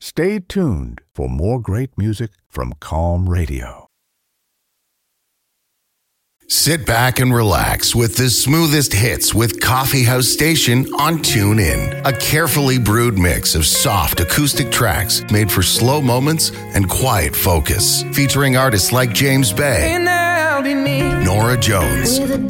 Stay tuned for more great music from Calm Radio. Sit back and relax with the smoothest hits with Coffee House Station on TuneIn. A carefully brewed mix of soft acoustic tracks made for slow moments and quiet focus. Featuring artists like James Bay, Nora Jones,